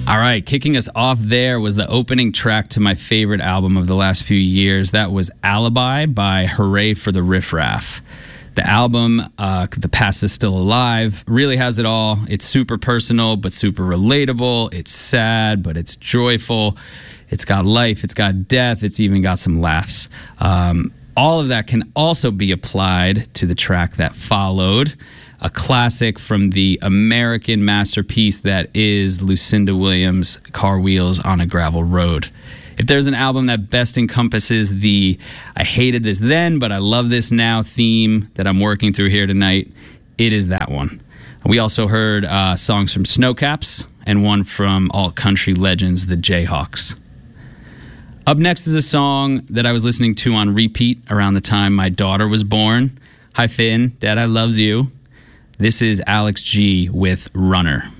All right, kicking us off there was the opening track to my favorite album of the last few years. That was Alibi by Hooray for the Riff Raff. The album, The Past is Still Alive, really has it all. It's super personal, but super relatable. It's sad, but it's joyful. It's got life, it's got death, it's even got some laughs. All of that can also be applied to the track that followed, a classic from the American masterpiece that is Lucinda Williams' Car Wheels on a Gravel Road. If there's an album that best encompasses the I hated this then, but I love this now theme that I'm working through here tonight, it is that one. We also heard songs from Snowcaps and one from alt country legends, the Jayhawks. Up next is a song that I was listening to on repeat around the time my daughter was born. Hi, Finn. Dad, I loves you. This is Alex G with Runner.